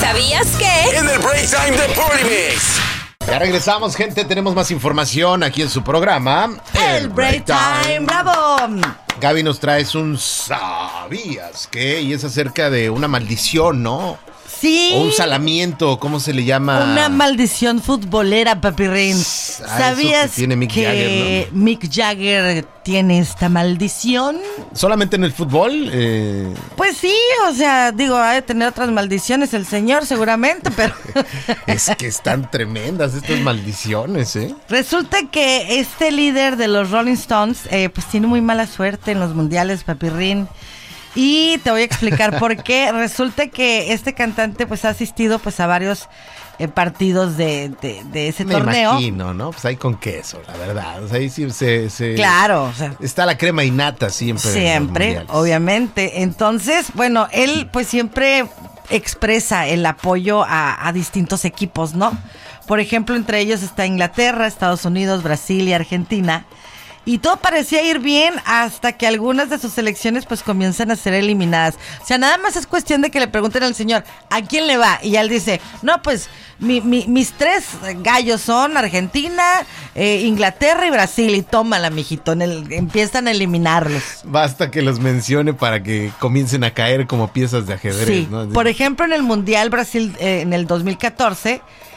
¿Sabías que? En el Break Time de Polymix. Ya regresamos, gente. Tenemos más información aquí en su programa. El Break Time. ¡Bravo! Gaby nos traes un ¿sabías qué? Y es acerca de una maldición, ¿no? Sí. O un salamiento, ¿cómo se le llama? Una maldición futbolera, papirrín. ¿Sabías que tiene Mick Jagger, ¿no? Mick Jagger tiene esta maldición? ¿Solamente en el fútbol? Pues sí, o sea, digo, ha de tener otras maldiciones el señor seguramente, pero... Es que están tremendas estas maldiciones, ¿eh? Resulta que este líder de los Rolling Stones, pues tiene muy mala suerte en los mundiales, papirrín. Y te voy a explicar por qué. Resulta que este cantante pues ha asistido pues a varios partidos de ese torneo. Me imagino, ¿no? Pues ahí con queso, la verdad. O sea, ahí sí se claro, o sea, está la crema innata siempre. Siempre, obviamente. Entonces, bueno, él pues siempre expresa el apoyo a distintos equipos, ¿no? Por ejemplo, entre ellos está Inglaterra, Estados Unidos, Brasil y Argentina. Y todo parecía ir bien hasta que algunas de sus selecciones pues comienzan a ser eliminadas. O sea, nada más es cuestión de que le pregunten al señor, ¿a quién le va? Y él dice, no, pues mis tres gallos son Argentina, Inglaterra y Brasil. Y tómala, mijito, empiezan a eliminarlos. Basta que los mencione para que comiencen a caer como piezas de ajedrez, sí. ¿no? Por ejemplo, en el Mundial Brasil en el 2014...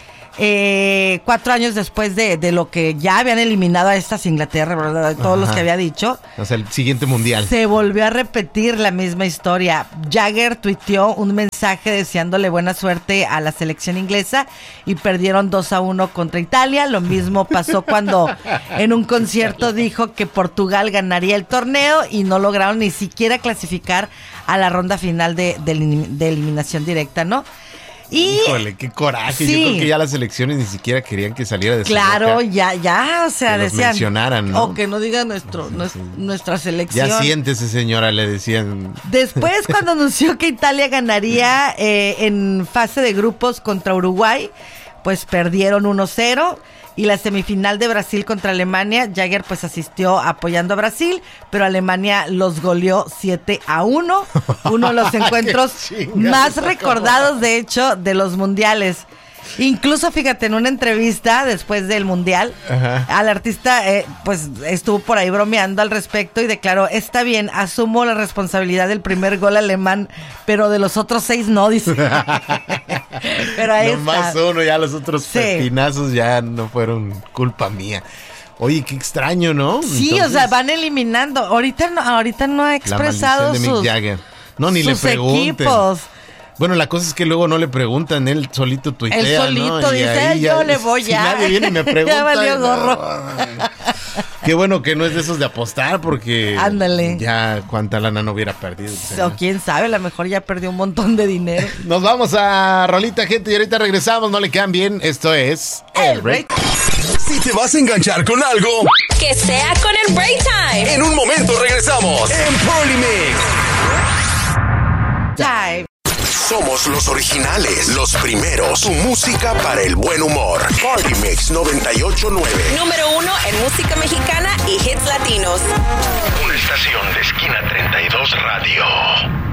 4 años después de lo que ya habían eliminado a estas Inglaterra, ¿verdad? Todos los que había dicho. O sea, el siguiente mundial. Se volvió a repetir la misma historia. Jagger tuiteó un mensaje deseándole buena suerte a la selección inglesa y perdieron 2-1 contra Italia. Lo mismo pasó cuando en un concierto dijo que Portugal ganaría el torneo y no lograron ni siquiera clasificar a la ronda final de eliminación directa, ¿no? Y, híjole, qué coraje. Sí. Yo creo que ya las elecciones ni siquiera querían que saliera de su claro, boca, ya, o sea, que los decían. mencionaran, ¿no? O que no diga nuestra selección. Ya siéntese, señora, le decían. Después, cuando anunció que Italia ganaría en fase de grupos contra Uruguay, pues perdieron 1-0. Y la semifinal de Brasil contra Alemania, Jagger pues asistió apoyando a Brasil, pero Alemania los goleó 7-1. Uno de los encuentros más recordados, de hecho, de los mundiales. Incluso, fíjate, en una entrevista después del mundial, al artista pues estuvo por ahí bromeando al respecto y declaró, está bien, asumo la responsabilidad del primer gol alemán, pero de los otros 6 no, dice. Pero ahí no más uno, ya los otros sí. pepinazos ya no fueron culpa mía. Oye, qué extraño, ¿no? Sí, entonces, o sea, van eliminando. Ahorita no ha expresado de Mick Jagger. No, ni le pregunten. Equipos. Bueno, la cosa es que luego no le preguntan, él solito tuitea, él solito, ¿no? dice, yo le voy si ya. nadie viene y me pregunta. Ya valió gorro. Qué bueno que no es de esos de apostar, porque ándale, ya cuánta lana no hubiera perdido. O quién sabe, a lo mejor ya perdió un montón de dinero. Nos vamos a rolita, gente, y ahorita regresamos, no le quedan bien. Esto es El Break. Si te vas a enganchar con algo, que sea con el Break Time. En un momento regresamos en Polymix. Time. Somos los originales, los primeros. Tu música para el buen humor. Polymix 98.9. Número 1 en música mexicana y hits latinos. Una estación de Esquina 32 Radio.